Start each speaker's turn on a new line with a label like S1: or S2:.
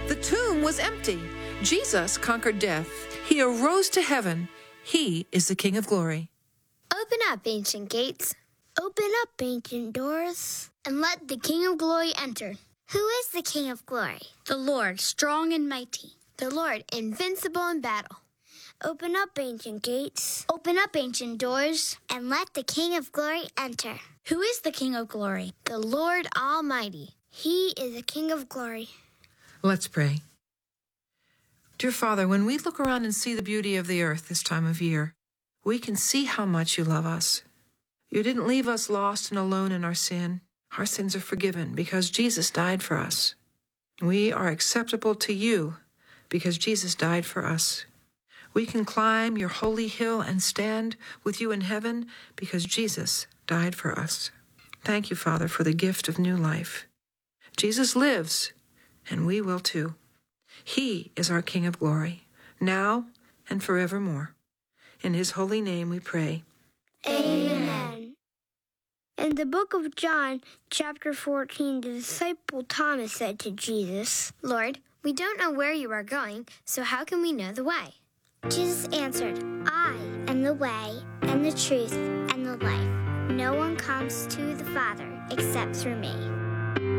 S1: The tomb was empty. Jesus conquered death. He arose to heaven. He is the King of glory.
S2: Open up, ancient gates. Open up, ancient doors, and let the King of glory enter. Who is the King of glory? The Lord, strong and mighty. The Lord, invincible in battle. Open up, ancient gates. Open up, ancient doors, and let the King of glory enter. Who is the King of glory? The Lord Almighty. He is the King of glory.
S1: Let's pray. Dear Father, when we look around and see the beauty of the earth this time of year, we can see how much you love us. You didn't leave us lost and alone in our sin. Our sins are forgiven because Jesus died for us. We are acceptable to you because Jesus died for us. We can climb your holy hill and stand with you in heaven because Jesus died for us. Thank you, Father, for the gift of new life. Jesus lives, and we will too. He is our King of glory, now and forevermore. In his holy name we pray.
S2: Amen. In the book of John, chapter 14, the disciple Thomas said to Jesus, Lord, we don't know where you are going, so how can we know the way? Jesus answered, I am the way and the truth and the life. No one comes to the Father except through me.